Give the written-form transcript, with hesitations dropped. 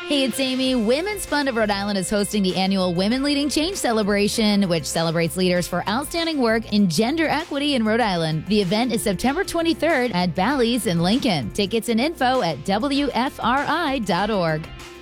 Hey, it's Amy. Women's Fund of Rhode Island is hosting the annual Women Leading Change celebration, which celebrates leaders for outstanding work in gender equity in Rhode Island. The event is September 23rd at Bally's in Lincoln. Tickets and info at WFRI.org.